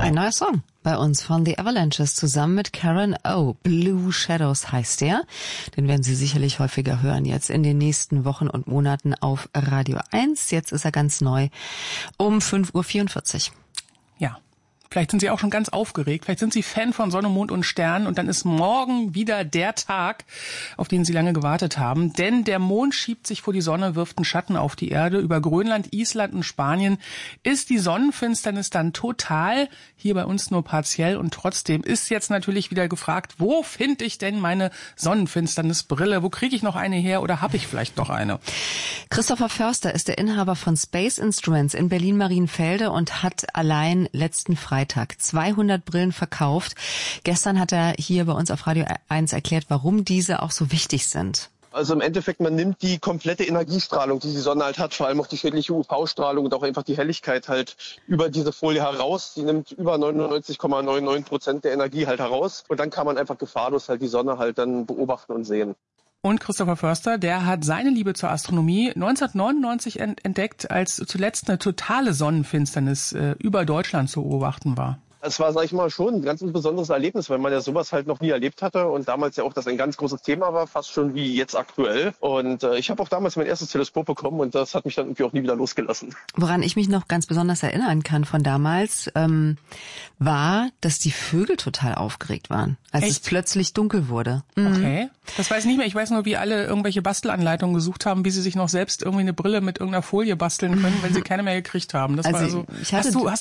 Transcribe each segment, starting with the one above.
Ein neuer Song bei uns von The Avalanches zusammen mit Karen O. Blue Shadows heißt der. Den werden Sie sicherlich häufiger hören jetzt in den nächsten Wochen und Monaten auf Radio 1. Jetzt ist er ganz neu um 5:44 Uhr. Ja. Vielleicht sind Sie auch schon ganz aufgeregt. Vielleicht sind Sie Fan von Sonne, Mond und Sternen. Und dann ist morgen wieder der Tag, auf den Sie lange gewartet haben. Denn der Mond schiebt sich vor die Sonne, wirft einen Schatten auf die Erde. Über Grönland, Island und Spanien ist die Sonnenfinsternis dann total. Hier bei uns nur partiell. Und trotzdem ist jetzt natürlich wieder gefragt, wo finde ich denn meine Sonnenfinsternisbrille? Wo kriege ich noch eine her oder habe ich vielleicht noch eine? Christopher Förster ist der Inhaber von Space Instruments in Berlin-Marienfelde und hat allein letzten Freitag 200 Brillen verkauft. Gestern hat er hier bei uns auf Radio 1 erklärt, warum diese auch so wichtig sind. Also im Endeffekt, man nimmt die komplette Energiestrahlung, die die Sonne halt hat, vor allem auch die schädliche UV-Strahlung und auch einfach die Helligkeit halt über diese Folie heraus. Die nimmt über 99,99% der Energie halt heraus und dann kann man einfach gefahrlos halt die Sonne halt dann beobachten und sehen. Und Christopher Förster, der hat seine Liebe zur Astronomie 1999 entdeckt, als zuletzt eine totale Sonnenfinsternis über Deutschland zu beobachten war. Es war, sag ich mal, schon ein ganz besonderes Erlebnis, weil man ja sowas halt noch nie erlebt hatte und damals ja auch das ein ganz großes Thema war, fast schon wie jetzt aktuell. Und ich habe auch damals mein erstes Teleskop bekommen und das hat mich dann irgendwie auch nie wieder losgelassen. Woran ich mich noch ganz besonders erinnern kann von damals, war, dass die Vögel total aufgeregt waren, als es plötzlich dunkel wurde. Okay, das weiß ich nicht mehr. Ich weiß nur, wie alle irgendwelche Bastelanleitungen gesucht haben, wie sie sich noch selbst irgendwie eine Brille mit irgendeiner Folie basteln können, wenn sie keine mehr gekriegt haben. Das war also ich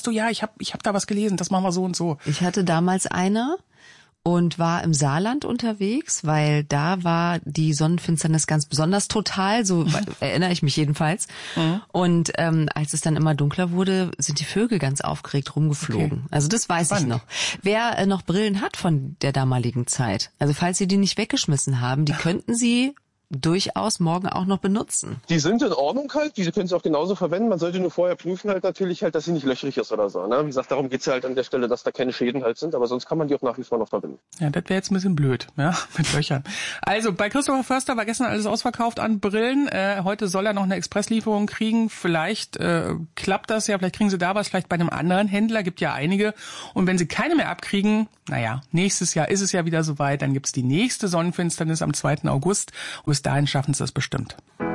hab da was gelesen, das machen wir so und so. Ich hatte damals eine und war im Saarland unterwegs, weil da war die Sonnenfinsternis ganz besonders total, so erinnere ich mich jedenfalls. Und als es dann immer dunkler wurde, sind die Vögel ganz aufgeregt rumgeflogen. Okay. Also das weiß ich noch. Wer noch Brillen hat von der damaligen Zeit, also falls Sie die nicht weggeschmissen haben, die könnten Sie durchaus morgen auch noch benutzen. Die sind in Ordnung halt, diese können Sie auch genauso verwenden. Man sollte nur vorher prüfen halt natürlich halt, dass sie nicht löchrig ist oder so. Ne? Wie gesagt, darum geht's ja halt an der Stelle, dass da keine Schäden halt sind, aber sonst kann man die auch nach wie vor noch verwenden. Ja, das wäre jetzt ein bisschen blöd, ja, mit Löchern. Also bei Christopher Förster war gestern alles ausverkauft an Brillen. Heute soll er noch eine Expresslieferung kriegen. Vielleicht klappt das ja, vielleicht kriegen Sie da was, vielleicht bei einem anderen Händler, gibt ja einige. Und wenn Sie keine mehr abkriegen, naja, nächstes Jahr ist es ja wieder soweit, dann gibt's die nächste Sonnenfinsternis am 2. August. Und bis dahin schaffen Sie es bestimmt.